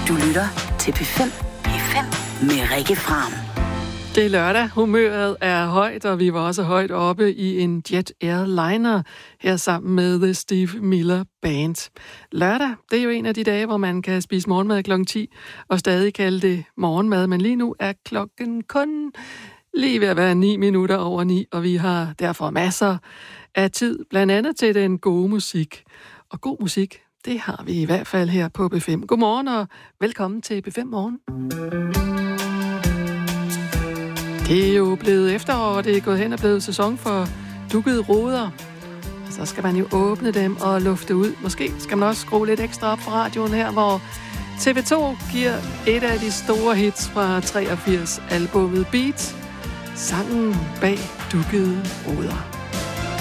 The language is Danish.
Du lytter til P5 med Rikke Fram. Det er lørdag. Humøret er højt, og vi var også højt oppe i en Jet Airliner her sammen med The Steve Miller Band. Lørdag, det er jo en af de dage, hvor man kan spise morgenmad kl. 10 og stadig kalde det morgenmad, men lige nu er klokken kun lige ved at være 9 minutter over 9, og vi har derfor masser af tid, blandt andet til den gode musik. Og god musik, det har vi i hvert fald her på P5. Godmorgen og velkommen til P5 Morgen. Det er jo blevet efterår, og det er gået hen og blevet sæson for dukkede ruder. Så skal man jo åbne dem og lufte ud. Måske skal man også skrue lidt ekstra op for radioen her, hvor TV2 giver et af de store hits fra 83 albummet Beat. Sangen bag dukkede ruder.